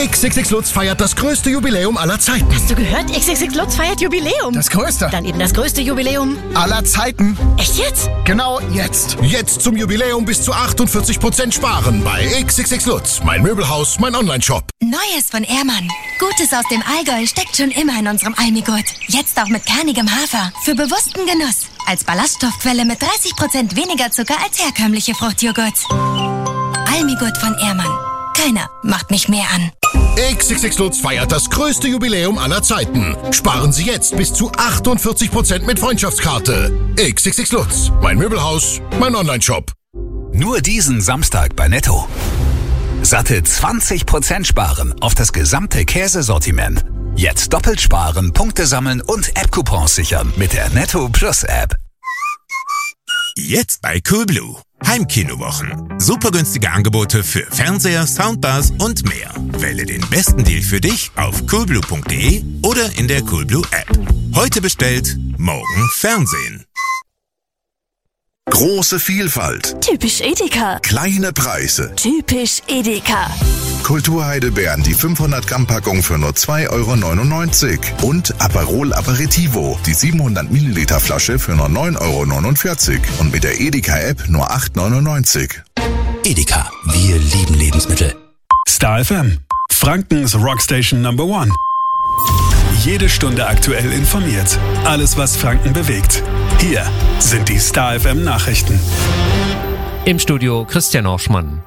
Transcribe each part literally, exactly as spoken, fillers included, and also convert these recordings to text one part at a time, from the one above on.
X X X Lutz feiert das größte Jubiläum aller Zeiten. Hast du gehört? X X X Lutz feiert Jubiläum. Das größte. Dann eben das größte Jubiläum aller Zeiten. Echt jetzt? Genau jetzt. Jetzt zum Jubiläum bis zu achtundvierzig Prozent sparen bei X X X Lutz. Mein Möbelhaus, mein Onlineshop. Neues von Ehrmann. Gutes aus dem Allgäu steckt schon immer in unserem Almigurt. Jetzt auch mit kernigem Hafer. Für bewussten Genuss. Als Ballaststoffquelle mit dreißig Prozent weniger Zucker als herkömmliche Fruchtjoghurts. Almigurt von Ehrmann. Keiner macht mich mehr an. X X X Lutz feiert das größte Jubiläum aller Zeiten. Sparen Sie jetzt bis zu achtundvierzig Prozent mit Freundschaftskarte. X X X Lutz. Mein Möbelhaus, mein Onlineshop. Nur diesen Samstag bei Netto. Satte zwanzig Prozent sparen auf das gesamte Käsesortiment. Jetzt doppelt sparen, Punkte sammeln und App-Coupons sichern mit der Netto Plus App. Jetzt bei Coolblue. Heimkinowochen. Super günstige Angebote für Fernseher, Soundbars und mehr. Wähle den besten Deal für dich auf coolblue punkt de oder in der Coolblue App. Heute bestellt, morgen Fernsehen. Große Vielfalt. Typisch Edeka. Kleine Preise. Typisch Edeka. Kulturheidelbeeren, die fünfhundert Gramm Packung für nur zwei Euro neunundneunzig. Und Aperol Aperitivo, die siebenhundert Milliliter Flasche für nur neun Euro neunundvierzig. Und mit der Edeka-App nur acht Euro neunundneunzig. Edeka, wir lieben Lebensmittel. Star F M, Frankens Rockstation Number One. Jede Stunde aktuell informiert. Alles, was Franken bewegt. Hier sind die Star F M Nachrichten. Im Studio Christian Orschmann.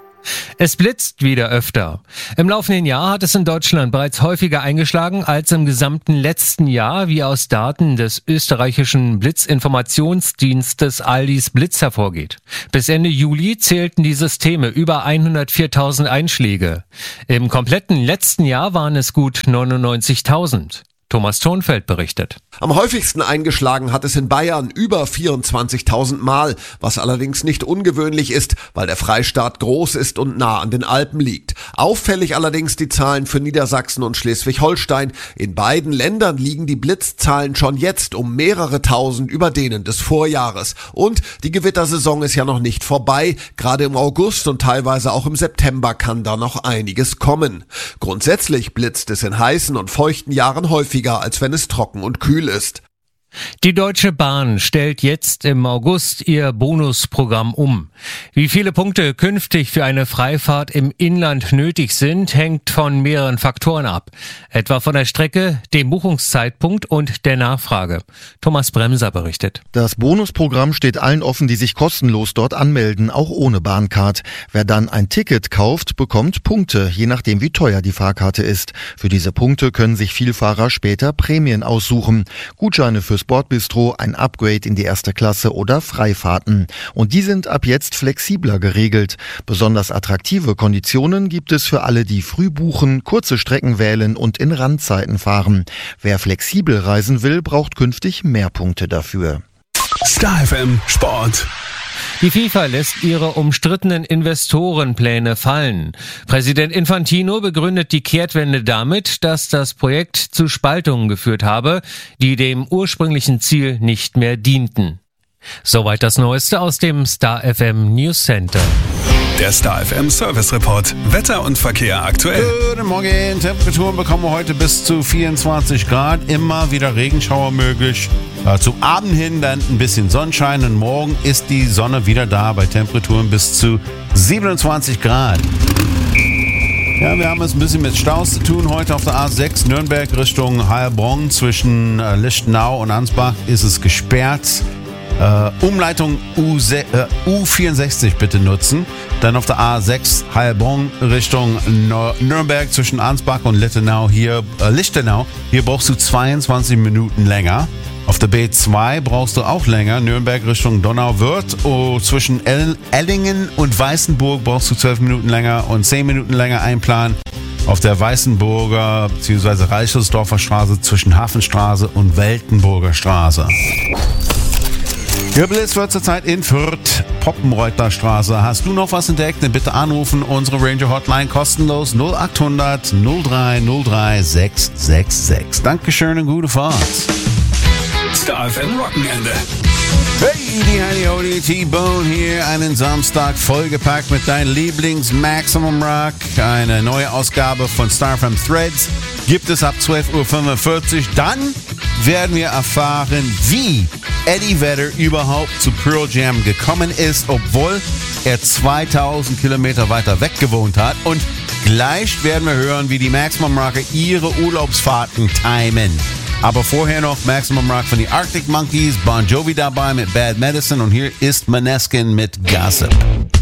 Es blitzt wieder öfter. Im laufenden Jahr hat es in Deutschland bereits häufiger eingeschlagen als im gesamten letzten Jahr, wie aus Daten des österreichischen Blitzinformationsdienstes Aldis Blitz hervorgeht. Bis Ende Juli zählten die Systeme über hundertviertausend Einschläge. Im kompletten letzten Jahr waren es gut neunundneunzigtausend. Thomas Thornfeld berichtet. Am häufigsten eingeschlagen hat es in Bayern über vierundzwanzigtausend Mal, was allerdings nicht ungewöhnlich ist, weil der Freistaat groß ist und nah an den Alpen liegt. Auffällig allerdings die Zahlen für Niedersachsen und Schleswig-Holstein. In beiden Ländern liegen die Blitzzahlen schon jetzt um mehrere tausend über denen des Vorjahres. Und die Gewittersaison ist ja noch nicht vorbei. Gerade im August und teilweise auch im September kann da noch einiges kommen. Grundsätzlich blitzt es in heißen und feuchten Jahren häufiger, als wenn es trocken und kühl ist. Die Deutsche Bahn stellt jetzt im August ihr Bonusprogramm um. Wie viele Punkte künftig für eine Freifahrt im Inland nötig sind, hängt von mehreren Faktoren ab. Etwa von der Strecke, dem Buchungszeitpunkt und der Nachfrage. Thomas Bremser berichtet. Das Bonusprogramm steht allen offen, die sich kostenlos dort anmelden, auch ohne Bahncard. Wer dann ein Ticket kauft, bekommt Punkte, je nachdem wie teuer die Fahrkarte ist. Für diese Punkte können sich Vielfahrer später Prämien aussuchen. Gutscheine fürs Bordbistro, ein Upgrade in die erste Klasse oder Freifahrten. Und die sind ab jetzt flexibler geregelt. Besonders attraktive Konditionen gibt es für alle, die früh buchen, kurze Strecken wählen und in Randzeiten fahren. Wer flexibel reisen will, braucht künftig mehr Punkte dafür. Star F M Sport. Die FIFA lässt ihre umstrittenen Investorenpläne fallen. Präsident Infantino begründet die Kehrtwende damit, dass das Projekt zu Spaltungen geführt habe, die dem ursprünglichen Ziel nicht mehr dienten. Soweit das Neueste aus dem Star F M News Center. Der Star F M Service Report. Wetter und Verkehr aktuell. Guten Morgen. Temperaturen bekommen wir heute bis zu vierundzwanzig Grad. Immer wieder Regenschauer möglich. Äh, zum Abend hin dann ein bisschen Sonnenschein. Und morgen ist die Sonne wieder da bei Temperaturen bis zu siebenundzwanzig Grad. Ja, wir haben es ein bisschen mit Staus zu tun. Heute auf der A sechs Nürnberg Richtung Heilbronn. Zwischen äh, Lichtenau und Ansbach ist es gesperrt. Uh, Umleitung U vierundsechzig bitte nutzen. Dann auf der A sechs Heilbronn Richtung Nürnberg zwischen Ansbach und Lichtenau. Hier, äh, Lichtenau. Hier brauchst du zweiundzwanzig Minuten länger. Auf der B zwei brauchst du auch länger. Nürnberg Richtung Donauwörth. Oh, zwischen Ellingen und Weißenburg brauchst du zwölf Minuten länger und zehn Minuten länger einplanen. Auf der Weißenburger bzw. Reichelsdorfer Straße zwischen Hafenstraße und Weltenburger Straße. Geblitzt wird zurzeit in Fürth, Poppenreuther Straße. Hast du noch was entdeckt? Dann bitte anrufen. Unsere Ranger Hotline kostenlos null acht hundert null drei null drei sechs sechs sechs. Dankeschön und gute Fahrt. Star F M Wochenende. Hey, die Heidi Hody, T-Bone hier, einen Samstag vollgepackt mit deinem Lieblings-Maximum Rock. Eine neue Ausgabe von Star F M Threads gibt es ab zwölf Uhr fünfundvierzig. Dann werden wir erfahren, wie Eddie Vedder überhaupt zu Pearl Jam gekommen ist, obwohl er zweitausend Kilometer weiter weg gewohnt hat. Und gleich werden wir hören, wie die Maximum Rocker ihre Urlaubsfahrten timen. Aber vorher noch Maximum Rock von den Arctic Monkeys, Bon Jovi dabei mit Bad Medicine und hier ist Maneskin mit Gossip.